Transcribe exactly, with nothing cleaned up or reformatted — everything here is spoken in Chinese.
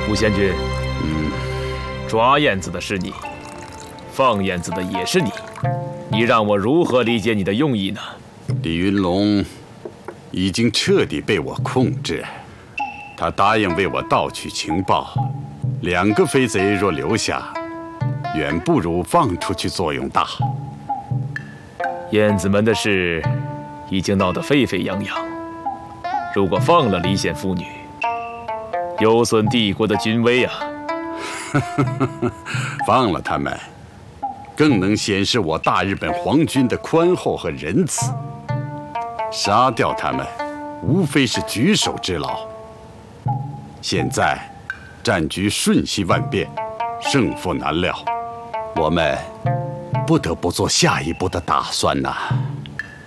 吴贤君，嗯，抓燕子的是你，放燕子的也是你，你让我如何理解你的用意呢？ 李云龙已经彻底被我控制，他答应为我盗取情报，两个飞贼若留下，远不如放出去作用大。 燕子门的事已经闹得沸沸扬扬，如果放了离间妇女，有损帝国的军威啊！ 放了他们，更能显示我大日本皇军的宽厚和仁慈。杀掉他们，无非是举手之劳。现在战局瞬息万变，胜负难料，我们不得不做下一步的打算呐。